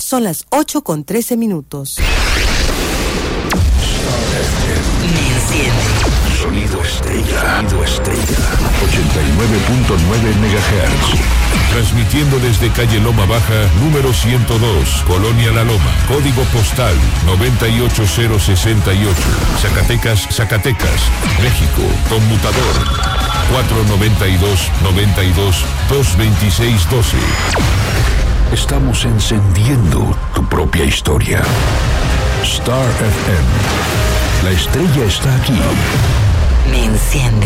Son las 8:13. Me enciende. Sonido estrella. 89.9 MHz. Transmitiendo desde calle Loma Baja, número 102, Colonia La Loma. Código postal 98068. Zacatecas, México. Conmutador 492-92-226-12. Estamos encendiendo tu propia historia. Star FM. La estrella está aquí. Me enciende.